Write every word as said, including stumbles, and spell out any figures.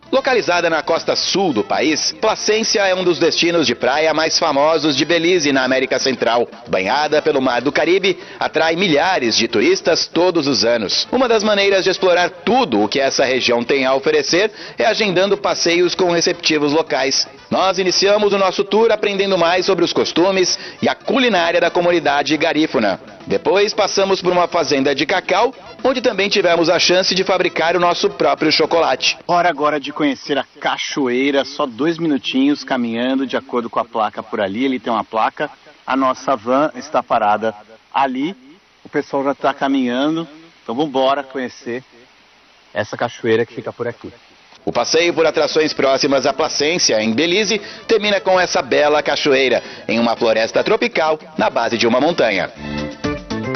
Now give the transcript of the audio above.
Localizada na costa sul do país, Placência é um dos destinos de praia mais famosos de Belize, na América Central. Banhada pelo Mar do Caribe, atrai milhares de turistas todos os anos. Uma das maneiras de explorar tudo o que essa região tem a oferecer é agendando passeios com receptivos locais. Nós iniciamos o nosso tour aprendendo mais sobre os costumes e a culinária da comunidade garífuna. Depois passamos por uma fazenda de cacau, onde também tivemos a chance de fabricar o nosso próprio chocolate. Hora agora de conhecer a cachoeira, só dois minutinhos caminhando de acordo com a placa por ali. Ali tem uma placa, a nossa van está parada ali, o pessoal já está caminhando, então vamos embora conhecer essa cachoeira que fica por aqui. O passeio por atrações próximas à Placência, em Belize, termina com essa bela cachoeira, em uma floresta tropical, na base de uma montanha.